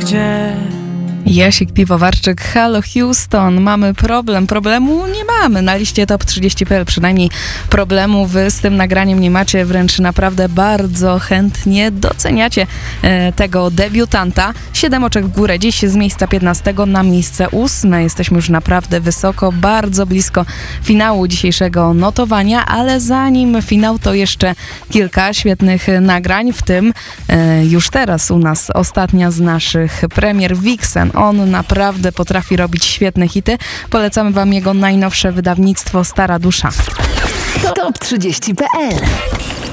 gdzie. Jasik Piwowarczyk, Halo Houston, mamy problem. Problemu nie mamy. Na liście Top 30.pl przynajmniej problemów z tym nagraniem nie macie. Wręcz naprawdę bardzo chętnie doceniacie tego debiutanta. 7 oczek w górę. Dziś z miejsca 15 na miejsce 8. Jesteśmy już naprawdę wysoko, bardzo blisko finału dzisiejszego notowania, ale zanim finał, to jeszcze kilka świetnych nagrań, w tym już teraz u nas ostatnia z naszych premier, Vixen. On naprawdę potrafi robić świetne hity. Polecamy wam jego najnowsze wydawnictwo Stara Dusza. Top 30.pl